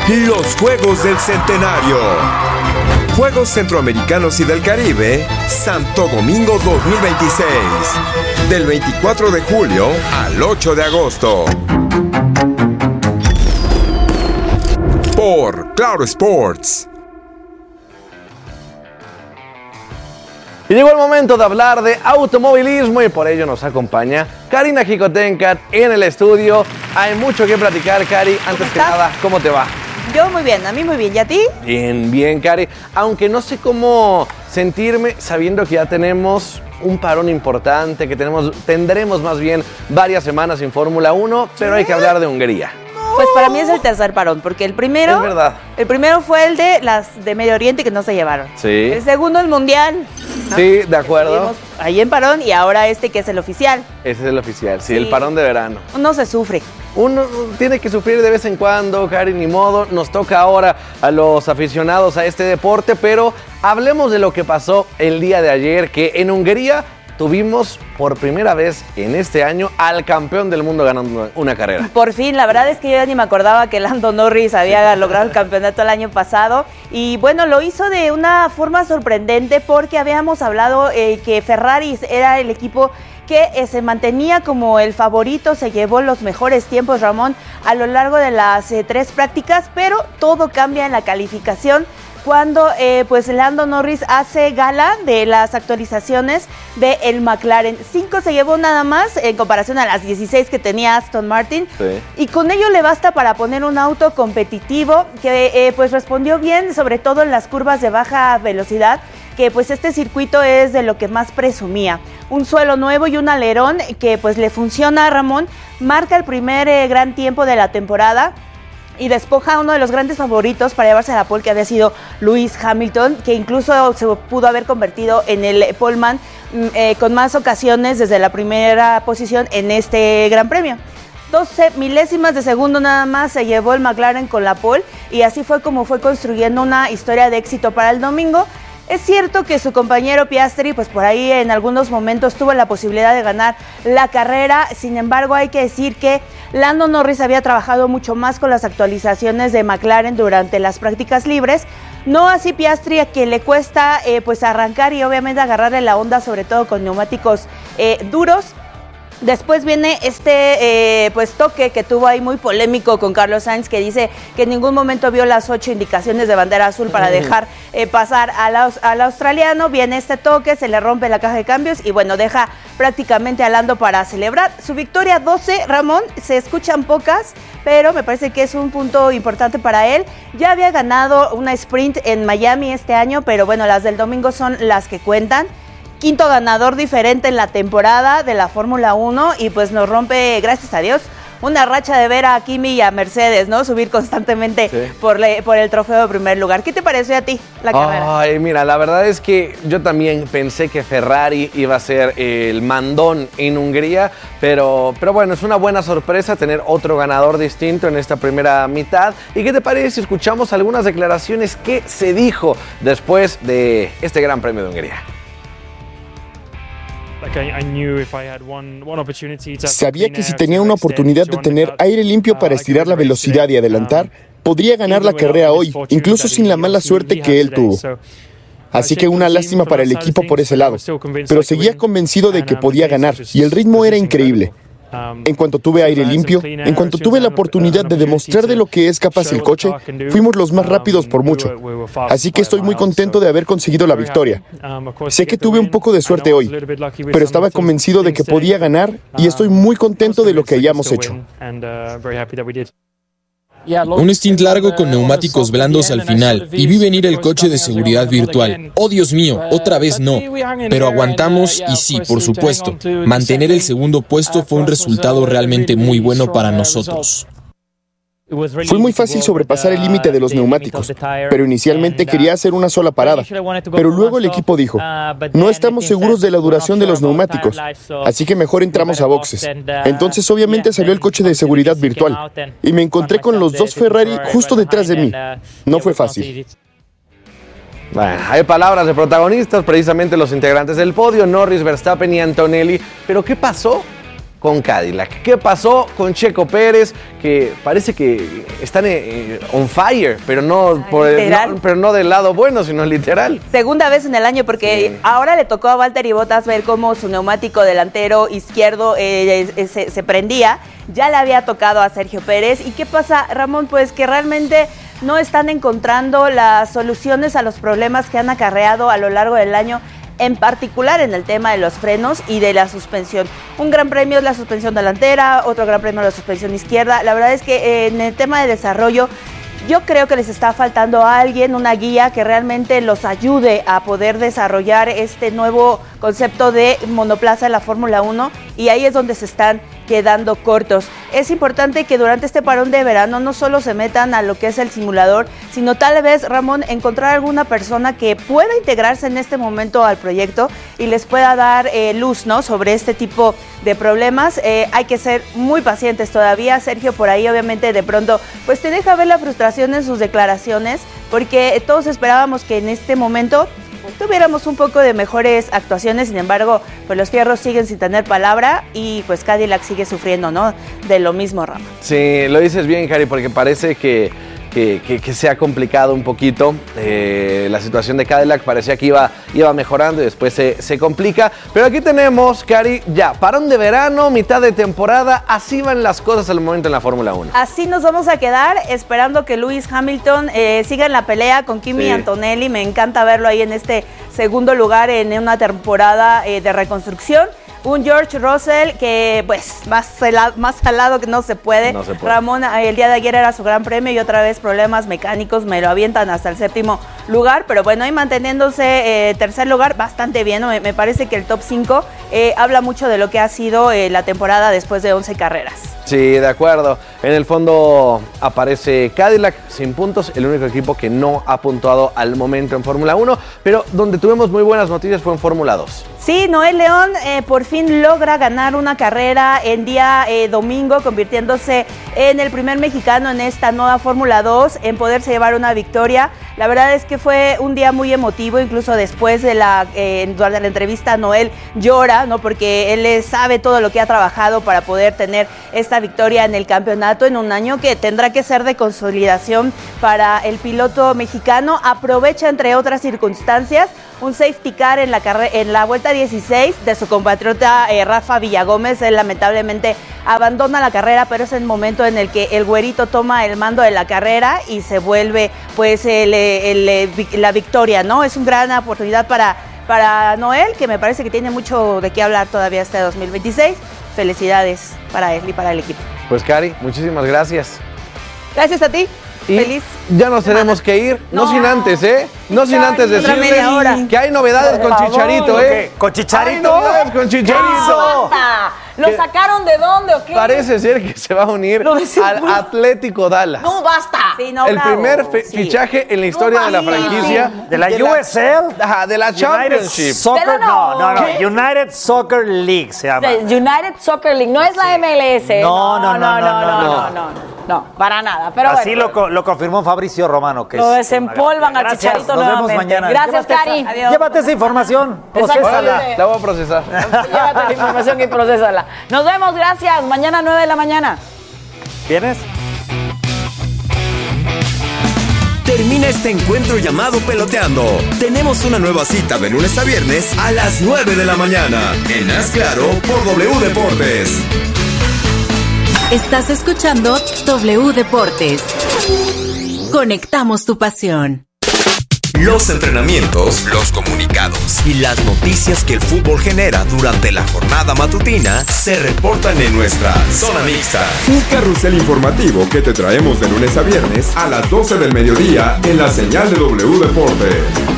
Los Juegos del Centenario. Juegos Centroamericanos y del Caribe, Santo Domingo 2026. Del 24 de julio al 8 de agosto. Por Claro Sports. Y llegó el momento de hablar de automovilismo y por ello nos acompaña Karina Jicotencat en el estudio. Hay mucho que platicar, Cari. Antes que nada, ¿cómo te va? Yo muy bien, a mí muy bien. ¿Y a ti? Bien, bien, Cari. Aunque no sé cómo sentirme sabiendo que ya tenemos un parón importante, que tendremos más bien varias semanas sin Fórmula 1, pero hay que hablar de Hungría. Pues para mí es el tercer parón, porque el primero... Es verdad. El primero fue el de las de Medio Oriente que no se llevaron. Sí. El segundo, el Mundial. ¿No? Sí, de acuerdo. Estuvimos ahí en parón y ahora este que es el oficial. Ese es el oficial, sí, el parón de verano. Uno se sufre. Uno tiene que sufrir de vez en cuando, Cari, ni modo. Nos toca ahora a los aficionados a este deporte, pero hablemos de lo que pasó el día de ayer, que en Hungría tuvimos por primera vez en este año al campeón del mundo ganando una carrera. Por fin, la verdad es que yo ya ni me acordaba que Lando Norris había logrado el campeonato el año pasado. Y bueno, lo hizo de una forma sorprendente porque habíamos hablado que Ferrari era el equipo que se mantenía como el favorito, se llevó los mejores tiempos, Ramón, a lo largo de las 3 prácticas, pero todo cambia en la calificación cuando pues Lando Norris hace gala de las actualizaciones del McLaren. 5 se llevó nada más en comparación a las 16 que tenía Aston Martin. Sí. Y con ello le basta para poner un auto competitivo que pues respondió bien, sobre todo en las curvas de baja velocidad, que pues este circuito es de lo que más presumía. Un suelo nuevo y un alerón que pues le funciona a Ramón, marca el primer gran tiempo de la temporada y despoja a uno de los grandes favoritos para llevarse a la pole, que había sido Lewis Hamilton, que incluso se pudo haber convertido en el poleman con más ocasiones desde la primera posición en este gran premio. 12 milésimas de segundo nada más se llevó el McLaren con la pole y así fue como fue construyendo una historia de éxito para el domingo. Es cierto que su compañero Piastri, pues por ahí en algunos momentos tuvo la posibilidad de ganar la carrera, sin embargo hay que decir que Lando Norris había trabajado mucho más con las actualizaciones de McLaren durante las prácticas libres, no así Piastri, a quien le cuesta pues arrancar y obviamente agarrarle la onda, sobre todo con neumáticos duros. Después viene este pues toque que tuvo ahí muy polémico con Carlos Sainz, que dice que en ningún momento vio las 8 indicaciones de bandera azul para dejar pasar al australiano. Viene este toque, se le rompe la caja de cambios y bueno, deja prácticamente a Lando para celebrar su victoria 12, Ramón. Se escuchan pocas, pero me parece que es un punto importante para él. Ya había ganado una sprint en Miami este año, pero bueno, las del domingo son las que cuentan. Quinto ganador diferente en la temporada de la Fórmula 1 y pues nos rompe, gracias a Dios, una racha de ver a Kimi y a Mercedes, ¿no? Subir constantemente por el trofeo de primer lugar. ¿Qué te pareció a ti la carrera? Ay, mira, la verdad es que yo también pensé que Ferrari iba a ser el mandón en Hungría, pero bueno, es una buena sorpresa tener otro ganador distinto en esta primera mitad. ¿Y qué te parece si escuchamos algunas declaraciones que se dijo después de este Gran Premio de Hungría? Sabía que si tenía una oportunidad de tener aire limpio para estirar la velocidad y adelantar, podría ganar la carrera hoy, incluso sin la mala suerte que él tuvo. Así que una lástima para el equipo por ese lado, pero seguía convencido de que podía ganar y el ritmo era increíble. En cuanto tuve aire limpio, en cuanto tuve la oportunidad de demostrar de lo que es capaz el coche, fuimos los más rápidos por mucho. Así que estoy muy contento de haber conseguido la victoria. Sé que tuve un poco de suerte hoy, pero estaba convencido de que podía ganar y estoy muy contento de lo que hayamos hecho. Un stint largo con neumáticos blandos al final y vi venir el coche de seguridad virtual. ¡Oh, Dios mío! Otra vez no. Pero aguantamos y sí, por supuesto, mantener el segundo puesto fue un resultado realmente muy bueno para nosotros. Fue muy fácil sobrepasar el límite de los neumáticos, pero inicialmente quería hacer una sola parada. Pero luego el equipo dijo, no estamos seguros de la duración de los neumáticos, así que mejor entramos a boxes. Entonces obviamente salió el coche de seguridad virtual y me encontré con los 2 Ferrari justo detrás de mí. No fue fácil. Bueno, hay palabras de protagonistas, precisamente los integrantes del podio, Norris, Verstappen y Antonelli. Pero ¿qué pasó con Cadillac. ¿Qué pasó con Checo Pérez? Que parece que están on fire, pero no, pero no del lado bueno, sino literal. Segunda vez en el año, porque ahora le tocó a Valtteri Bottas ver cómo su neumático delantero izquierdo se prendía. Ya le había tocado a Sergio Pérez. ¿Y qué pasa, Ramón? Pues que realmente no están encontrando las soluciones a los problemas que han acarreado a lo largo del año, en particular en el tema de los frenos y de la suspensión. Un gran premio es la suspensión delantera, otro gran premio es la suspensión izquierda. La verdad es que en el tema de desarrollo, yo creo que les está faltando a alguien, una guía que realmente los ayude a poder desarrollar este nuevo concepto de monoplaza en la Fórmula 1, y ahí es donde se están quedando cortos. Es importante que durante este parón de verano no solo se metan a lo que es el simulador, sino tal vez, Ramón, encontrar alguna persona que pueda integrarse en este momento al proyecto y les pueda dar luz, ¿no?, sobre este tipo de problemas. Hay que ser muy pacientes todavía. Sergio por ahí obviamente de pronto pues te deja ver la frustración en sus declaraciones, porque todos esperábamos que en este momento tuviéramos un poco de mejores actuaciones. Sin embargo, pues los fierros siguen sin tener palabra y pues Cadillac sigue sufriendo, ¿no?, de lo mismo, Ramón. Sí, lo dices bien, Cari, porque parece que se ha complicado un poquito la situación de Cadillac. Parecía que iba mejorando y después se complica. Pero aquí tenemos, Cari, ya, parón de verano, mitad de temporada. Así van las cosas al momento en la Fórmula 1. Así nos vamos a quedar, esperando que Lewis Hamilton siga en la pelea con Kimi Antonelli. Me encanta verlo ahí en este segundo lugar en una temporada de reconstrucción. Un George Russell que, pues, más salado que no se puede. Ramón, el día de ayer era su gran premio y otra vez problemas mecánicos, me lo avientan hasta el séptimo lugar. Pero bueno, ahí manteniéndose tercer lugar, bastante bien, ¿no? Me parece que el top 5 habla mucho de lo que ha sido la temporada después de 11 carreras. Sí, de acuerdo. En el fondo aparece Cadillac sin puntos, el único equipo que no ha puntuado al momento en Fórmula 1, pero donde tuvimos muy buenas noticias fue en Fórmula 2. Sí, Noel León por fin logra ganar una carrera en día domingo, convirtiéndose en el primer mexicano en esta nueva Fórmula 2 en poderse llevar una victoria. La verdad es que fue un día muy emotivo, incluso después de la entrevista Noel llora, ¿no?, porque él sabe todo lo que ha trabajado para poder tener esta victoria en el campeonato en un año que tendrá que ser de consolidación para el piloto mexicano. Aprovecha, entre otras circunstancias, un safety car en la vuelta 16 de su compatriota Rafa Villagómez. Él lamentablemente abandona la carrera, pero es el momento en el que el güerito toma el mando de la carrera y se vuelve pues la victoria, ¿no? Es una gran oportunidad para Noel, que me parece que tiene mucho de qué hablar todavía este 2026. Felicidades para él y para el equipo. Pues, Cari, muchísimas gracias. Gracias a ti. Y feliz. Ya nos tenemos que ir, no sin antes, no sin antes decirles que hay novedades con Chicharito, ¿Con Chicharito? Hay novedades con Chicharito. ¡Basta! ¿Lo sacaron de dónde o qué? Parece ser que se va a unir al Atlético Dallas. ¡No, basta! Sí, no, el primer fichaje en la historia de la franquicia. ¿De la USL? Ajá, de la Championship. Soccer, no. United Soccer League se llama. United Soccer League, no es la MLS. No, para nada. Pero así bueno, lo confirmó Fabricio Romano. Que lo desempolvan a Chicharito nuevamente. Nos vemos mañana. Gracias, Cari. Llévate esa información. Procésala. La voy a procesar. Llévate la información y procésala. Nos vemos, gracias. Mañana 9 de la mañana. ¿Vienes? Termina este encuentro llamado Peloteando. Tenemos una nueva cita de lunes a viernes a las 9 de la mañana. En Haz Claro por W Deportes. Estás escuchando W Deportes. Conectamos tu pasión. Los entrenamientos, los comunicados y las noticias que el fútbol genera durante la jornada matutina se reportan en nuestra Zona Mixta. Un carrusel informativo que te traemos de lunes a viernes a las 12 del mediodía en la señal de W Deportes.